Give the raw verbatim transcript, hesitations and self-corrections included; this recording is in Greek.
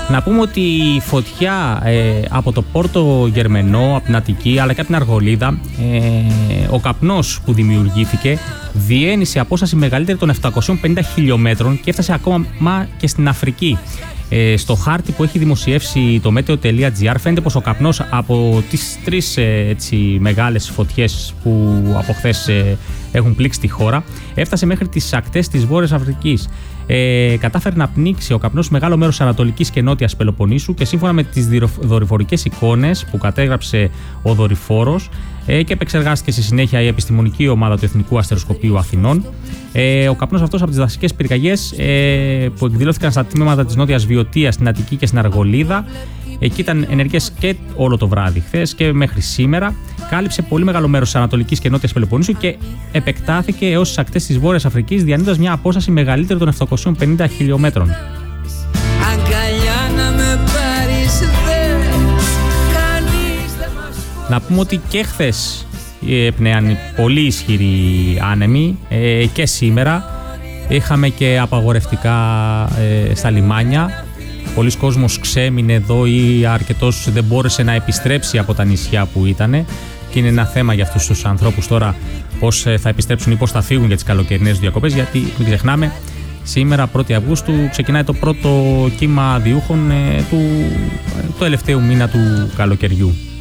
Να πούμε ότι η φωτιά ε, από το Πόρτο Γερμενό, από την Αττική αλλά και από την Αργολίδα, ε, ο καπνός που δημιουργήθηκε διένυσε σε απόσταση μεγαλύτερη των επτακοσίων πενήντα χιλιόμετρων και έφτασε ακόμα και στην Αφρική. Ε, στο χάρτη που έχει δημοσιεύσει το meteo.gr φαίνεται πως ο καπνός από τις τρεις ε, έτσι, μεγάλες φωτιές που από χθες ε, έχουν πλήξει τη χώρα έφτασε μέχρι τις ακτές της Βόρειας Αφρικής. Ε, κατάφερε να πνίξει ο καπνός μεγάλο μέρος της Ανατολικής και Νότιας Πελοποννήσου και σύμφωνα με τις δορυφορικές εικόνες που κατέγραψε ο δορυφόρος ε, και επεξεργάστηκε στη συνέχεια η επιστημονική ομάδα του Εθνικού Αστεροσκοπείου Αθηνών, ε, ο καπνός αυτός από τις δασικές πυρκαγιές ε, που εκδηλώθηκαν στα τμήματα της Νότιας Βιωτίας, στην Αττική και στην Αργολίδα, εκεί ήταν ενεργές και όλο το βράδυ χθες και μέχρι σήμερα, κάλυψε πολύ μεγάλο μέρος της Ανατολικής και Νότιας Πελοποννήσου και επεκτάθηκε έως τις ακτές της Βόρειας Αφρικής, διανύοντας μια απόσταση μεγαλύτερη των επτακοσίων πενήντα χιλιόμετρων. Να πούμε ότι και χθες έπνεαν πολύ ισχυροί άνεμοι ε, και σήμερα είχαμε και απαγορευτικά ε, στα λιμάνια. Πολλοί κόσμος ξέμεινε εδώ ή αρκετός δεν μπόρεσε να επιστρέψει από τα νησιά που ήταν και είναι ένα θέμα για αυτούς τους ανθρώπους τώρα πώς θα επιστρέψουν ή πώς θα φύγουν για τις καλοκαιρινές διακοπές, γιατί μην ξεχνάμε σήμερα πρώτη Αυγούστου ξεκινάει το πρώτο κύμα διούχων ε, του, του τελευταίου μήνα του καλοκαιριού.